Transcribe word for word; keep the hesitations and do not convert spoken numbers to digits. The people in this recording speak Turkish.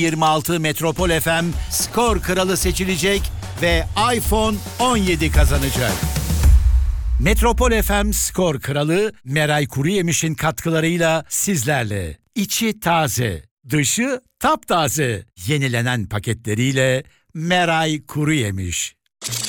yirmi altı Metropol F M skor kralı seçilecek ve iPhone on yedi kazanacak. Metropol F M skor kralı Meray Kuruyemiş'in katkılarıyla sizlerle. İçi taze, dışı taptaze. Yenilenen paketleriyle Meray Kuruyemiş.